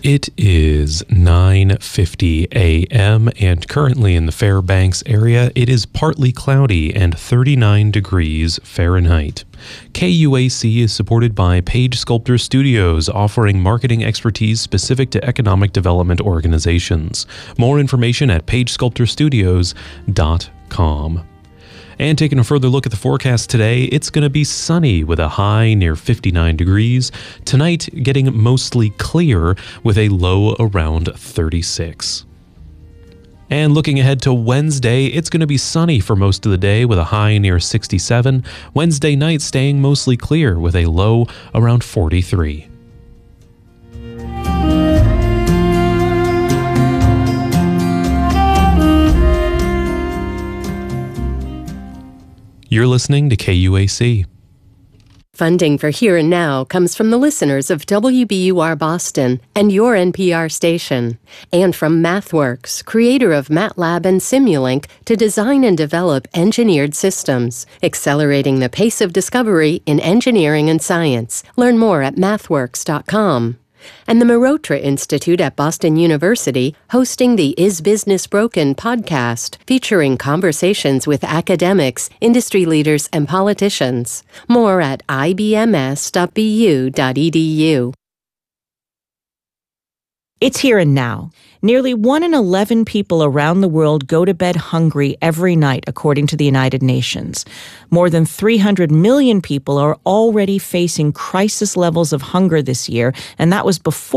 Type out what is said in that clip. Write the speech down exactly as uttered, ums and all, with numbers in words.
It is nine fifty a.m. and currently in the Fairbanks area, it is partly cloudy and thirty-nine degrees Fahrenheit. K U A C is supported by Page Sculptor Studios, offering marketing expertise specific to economic development organizations. More information at page sculptor studios dot com. And taking a further look at the forecast today, it's going to be sunny with a high near fifty-nine degrees. Tonight, getting mostly clear with a low around thirty-six. And looking ahead to Wednesday, it's going to be sunny for most of the day with a high near sixty-seven. Wednesday night staying mostly clear with a low around forty-three. You're listening to K U A C. Funding for Here and Now comes from the listeners of W B U R Boston and your N P R station, and from MathWorks, creator of MATLAB and Simulink, to design and develop engineered systems, accelerating the pace of discovery in engineering and science. Learn more at mathworks dot com. And the Mehrotra Institute at Boston University, hosting the Is Business Broken podcast, featuring conversations with academics, industry leaders, and politicians. More at I B M S dot B U dot E D U. It's here and now. Nearly one in eleven people around the world go to bed hungry every night, according to the United Nations. More than three hundred million people are already facing crisis levels of hunger this year, and that was before